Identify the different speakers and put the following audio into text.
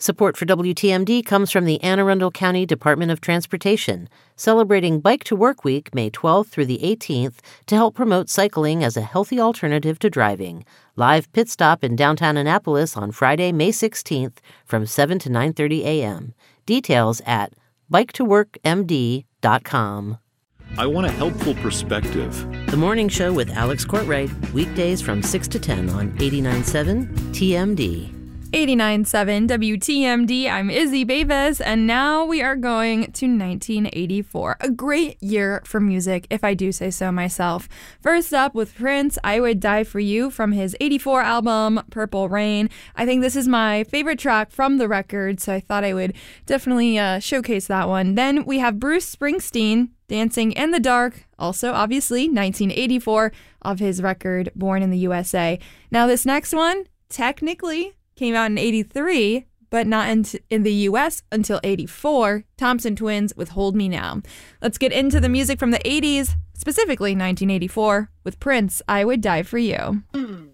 Speaker 1: Support for WTMD comes from the Anne Arundel County Department of Transportation, celebrating Bike to Work Week May 12th through the 18th to help promote cycling as a healthy alternative to driving. Live pit stop in downtown Annapolis on Friday, May 16th from 7 to 9:30 a.m. Details at biketoworkmd.com.
Speaker 2: I want a helpful perspective.
Speaker 1: The Morning Show with Alex Courtwright, weekdays from 6 to 10 on 89.7 TMD.
Speaker 3: 89.7 WTMD. I'm Izzy Bevis, and now we are going to 1984. A great year for music, if I do say so myself. First up with Prince, I Would Die For You from his 84 album, Purple Rain. I think this is my favorite track from the record, so I thought I would definitely showcase that one. Then we have Bruce Springsteen, Dancing in the Dark, also obviously 1984, of his record, Born in the USA. Now this next one, technically came out in 83, but not in the U.S. until 84, Thompson Twins with Hold Me Now. Let's get into the music from the 80s, specifically 1984, with Prince, I Would Die For You.